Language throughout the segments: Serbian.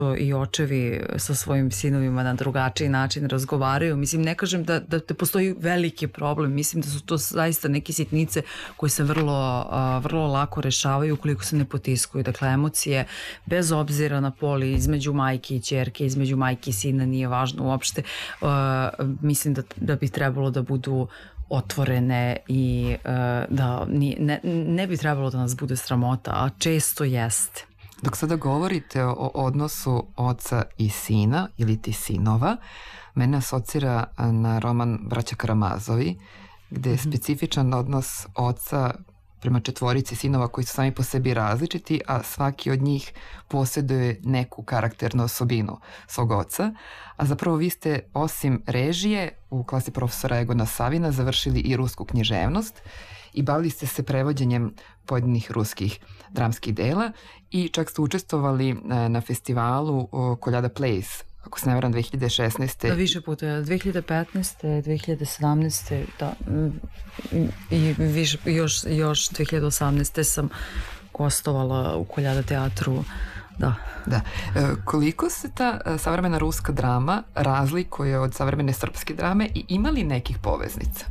i očevi sa svojim sinovima na drugačiji način razgovaraju. Mislim, ne kažem da postoji veliki problem, mislim da su to zaista neke sitnice koje se vrlo lako rešavaju ukoliko se ne potiskuju. Dakle, emocije, bez obzira na pol, između majke i ćerke, između majke i sina, nije važno uopšte. Mislim da bi trebalo da budu otvorene i da ne bi trebalo da nas bude sramota, a često jeste. Dok sada govorite o odnosu oca i sina ili ti sinova, mene asocira na roman Braća Karamazovi, gde je specifičan odnos oca prema četvorici sinova koji su sami po sebi različiti, a svaki od njih posjeduje neku karakternu osobinu svog oca. A zapravo vi ste osim režije u klasi profesora Egona Savina završili i rusku književnost i bavili ste se prevođenjem pojedinih ruskih dramskih dela i čak ste učestvovali na festivalu Koljada Plays, ako se ne varam, 2016. Da, više puta, 2015. 2017. Da, i još 2018. sam gostovala u Koljada teatru. Da. Koliko se ta savremena ruska drama razlikuje od savremene srpske drame i ima li nekih poveznica?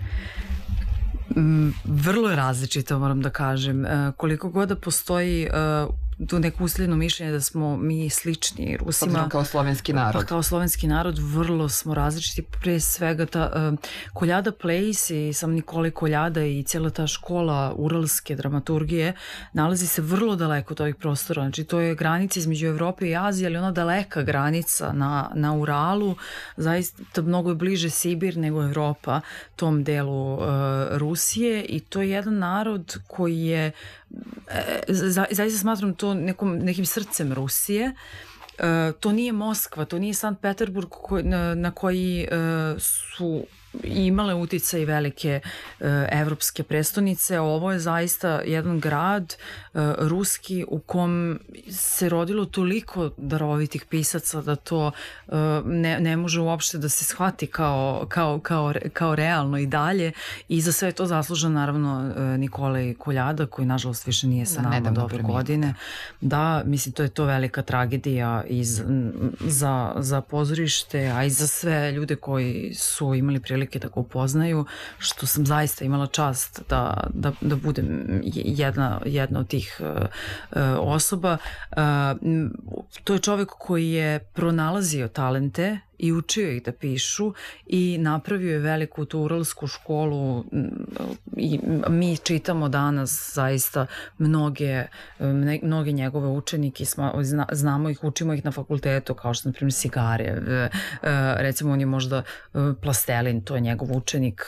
Vrlo je različito, moram da kažem. Koliko god da postoji tu neko usledno mišljenje da smo mi slični Rusima. Kao slovenski narod. Pa kao slovenski narod vrlo smo različiti. Pre svega ta Koljada Plays i sam Nikolaj Koljada i cijela ta škola uralske dramaturgije nalazi se vrlo daleko od ovih prostora. Znači to je granica između Evrope i Azije, ali ona daleka granica na Uralu. Zaista mnogo je bliže Sibir nego Evropa tom delu Rusije i to je jedan narod koji je zaista smatram to nekim srcem Rusije. To nije Moskva, to nije Sankt Peterburg na koji su imale uticaj velike evropske prestonice. Ovo je zaista jedan grad ruski u kom se rodilo toliko darovitih pisaca da to ne može uopšte da se shvati kao realno i dalje i za sve to zaslužan naravno Nikolaj Koljada koji nažalost više nije sa nama od ove godine. Da, mislim to je to velika tragedija za pozorište, a i za sve ljude koji su imali prilike da ga upoznaju, što sam zaista imala čast da budem jedna od tih osoba. To je čovjek koji je pronalazio talente i učio ih da pišu i napravio je veliku tu uralsku školu i mi čitamo danas zaista mnoge njegove učenike, znamo ih, učimo ih na fakultetu, kao što na primjer Sigarev, recimo on je možda Plastelin, to je njegov učenik,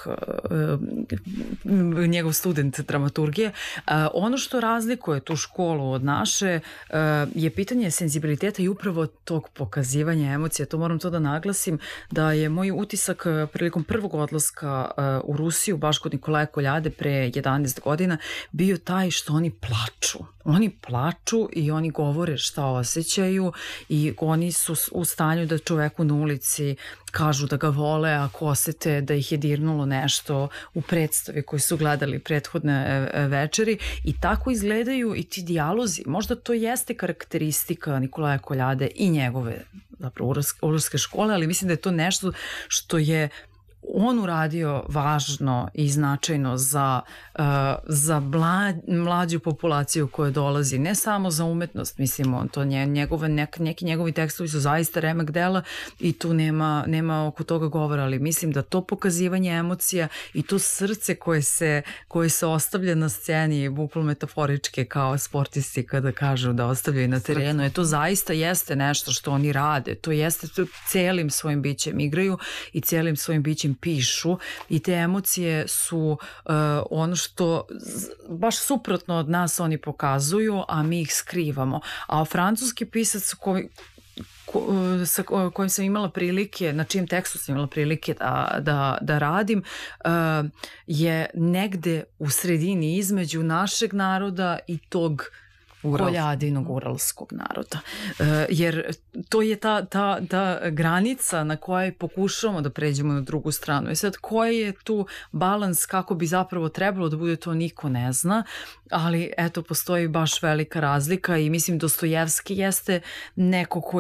njegov student dramaturgije. Ono što razlikuje tu školu od naše je pitanje senzibiliteta i upravo tog pokazivanja emocija. To moram to da naglasim, da je moj utisak prilikom prvog odlaska u Rusiju, baš kod Nikolaja Koljade pre 11 godina, bio taj što oni plaču. Oni plaču i oni govore šta osjećaju i oni su u stanju da čoveku na ulici kažu da ga vole ako osete da ih je dirnulo nešto u predstavi koju su gledali prethodne večeri i tako izgledaju i ti dijalozi. Možda to jeste karakteristika Nikolaja Koljade i njegove zapravo uralske škole, ali mislim da je to nešto što je on uradio važno i značajno za mlađu populaciju koja dolazi, ne samo za umetnost, mislim, to neki njegovi tekstovi su zaista remek dela i tu nema oko toga govora, ali mislim da to pokazivanje emocija i to srce koje se ostavlja na sceni, bukvalno metaforičke kao sportisti kada kažu da ostavljaju na terenu, to zaista jeste nešto što oni rade, to jeste celim svojim bićem igraju i celim svojim bićem pišu i te emocije su ono što baš suprotno od nas oni pokazuju, a mi ih skrivamo. A francuski pisac sa kojim sam imala prilike, na čijem tekstu sam imala prilike da radim, je negde u sredini između našeg naroda i tog Koljadinog uralskog naroda. Jer to je ta granica na kojoj pokušavamo da pređemo na drugu stranu. I sad koji je tu balans kako bi zapravo trebalo da bude, to niko ne zna, ali eto postoji baš velika razlika i mislim Dostojevski jeste neko ko